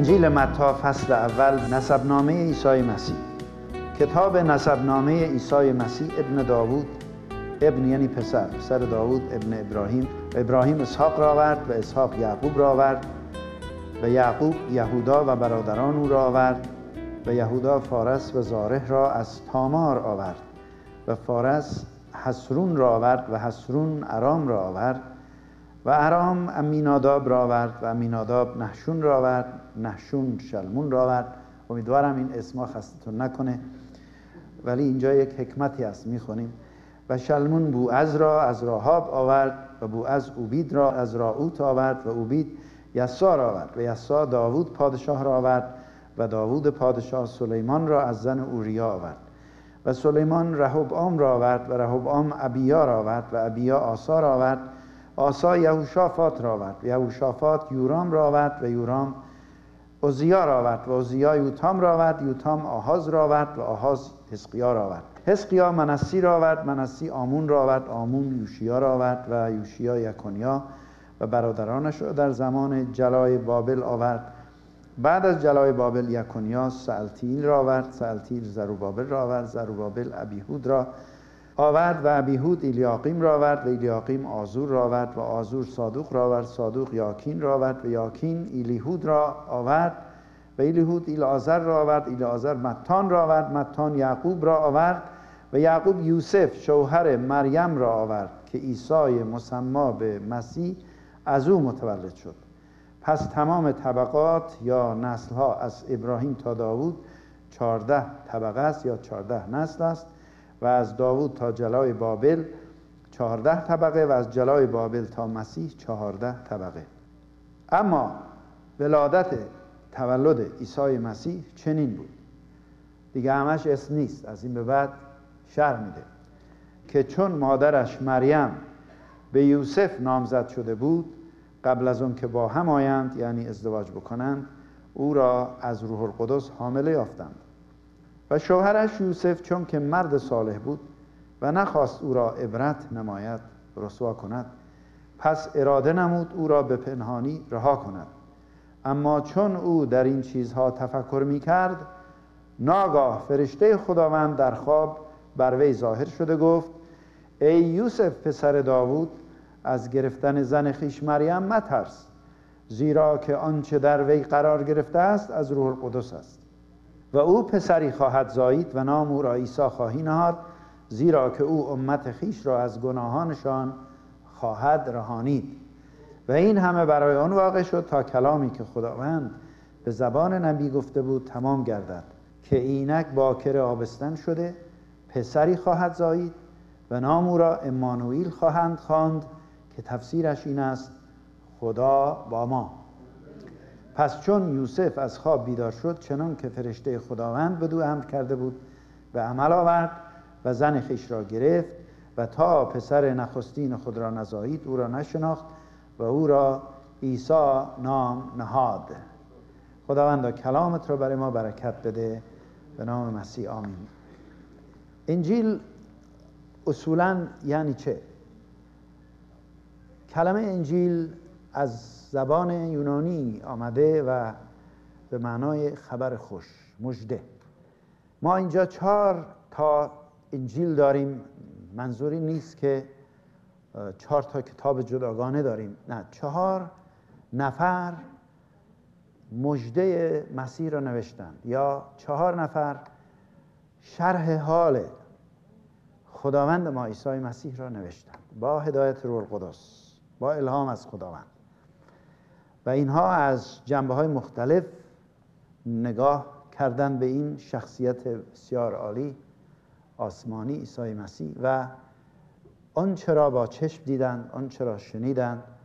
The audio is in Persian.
انجیل متی فصل اول، نسبنامه عیسی مسیح. کتاب نسبنامه عیسی مسیح ابن داوود، ابن یعنی پسر داوود، ابن ابراهیم. ابراهیم اسحاق را آورد و اسحاق یعقوب را آورد و یعقوب یهودا و برادران او را آورد و یهودا فارس و زارح را از تامار آورد و فارس حسرون را آورد و حسرون ارام را آورد و ارام امیناداب را آورد و امیناداب نحشون را آورد، نحشون شلمون را آورد. امیدوارم این اسما خستتون نکنه، ولی اینجا یک حکمتی هست میخونیم. و شلمون بوعز را از راهاب آورد و بوعز اوبید را از راوت آورد و اوبید یسا را آورد و یسا داوود پادشاه را آورد و داوود پادشاه سلیمان را از زن اوریا آورد و سلیمان رهبعام را آورد و رهبعام ابیا را آورد و ابیا آسا را آورد. آسا یهوشافاط را آورد و یهوشافاط یورام را آورد و یورام عزیا را آورد و عزیا یوتام را آورد. یوتام آحاز را آورد و آحاز حزقیا را آورد. حزقیا منسی را آورد، منسی آمون را آورد، آمون یوشیا را آورد و یوشیا یکونیا و برادرانش را در زمان جلای بابل آورد. بعد از جلای بابل یکونیا سألتیل را آورد، سألتیل زروبابل را آورد، زروبابل ابیهود را آورد و ابیهود الیاقیم را آورد و الیاقیم آزور را آورد و آزور صادوق را آورد، صادوق یاکین را آورد و یاکین الیهود را آورد و الیهود العازر را آورد، العازر متان را آورد، متان یعقوب را آورد و یعقوب یوسف شوهر مریم را آورد که عیسی مسمی به مسیح از او متولد شد. پس تمام طبقات یا نسل‌ها از ابراهیم تا داوود 14 طبقه است یا 14 نسل است و از داوود تا جلای بابل 14 طبقه و از جلای بابل تا مسیح 14 طبقه. اما ولادت تولد عیسی مسیح چنین بود، دیگه همش اسم نیست، از این به بعد شرح میده که چون مادرش مریم به یوسف نامزد شده بود، قبل از اون که با هم آیند یعنی ازدواج بکنند، او را از روح القدس حامله یافتند و شوهرش یوسف چون که مرد صالح بود و نخواست او را عبرت نماید، رسوا کند، پس اراده نمود او را به پنهانی رها کند. اما چون او در این چیزها تفکر می کرد، ناگاه فرشته خداوند در خواب بر وی ظاهر شده گفت: ای یوسف پسر داوود، از گرفتن زن خویش مریم مترس، زیرا که آنچه در وی قرار گرفته است از روح القدس است و او پسری خواهد زایید و نام او را عیسی خواهی نهاد، زیرا که او امت خویش را از گناهانشان خواهد رهانید. و این همه برای آن واقع شد تا کلامی که خداوند به زبان نبی گفته بود تمام گردد که اینک باکر آبستن شده، پسری خواهد زایید و نام او را امانوئیل خواهند خواند که تفسیرش این است: خدا با ما. پس چون یوسف از خواب بیدار شد، چنان که فرشته خداوند بدو امر کرده بود به عمل آورد و زن خویش را گرفت و تا پسر نخستین خود را نزایید او را نشناخت و او را عیسی نام نهاد. خداوند کلامت را برای ما برکت بده، به نام مسیح آمین. انجیل اصولاً یعنی چه؟ کلمه انجیل از زبان یونانی آمده و به معنای خبر خوش، مژده. ما اینجا 4 تا انجیل داریم. منظوری نیست که 4 تا کتاب جداگانه داریم، نه، 4 نفر مژده مسیح را نوشتند یا 4 نفر شرح حال خداوند ما عیسی مسیح را نوشتند با هدایت روح القدس، با الهام از خداوند. و اینها از جنبه‌های مختلف نگاه کردن به این شخصیت بسیار عالی آسمانی عیسی مسیح و آنچه را با چشم دیدند، آنچه را شنیدند